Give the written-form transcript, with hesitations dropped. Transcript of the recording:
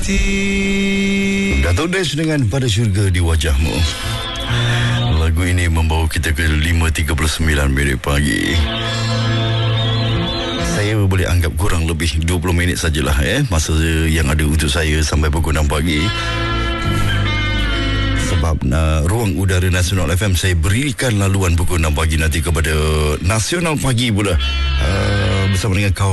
Datuk Des dengan Pada Syurga di Wajahmu. Lagu ini membawa kita ke 5.39 minit pagi. Saya boleh anggap kurang lebih 20 minit sajalah masa yang ada untuk saya sampai pukul 6 pagi. Sebab ruang udara Nasional FM saya berikan laluan pukul 6 pagi nanti kepada Nasional Pagi pula bersama dengan kawan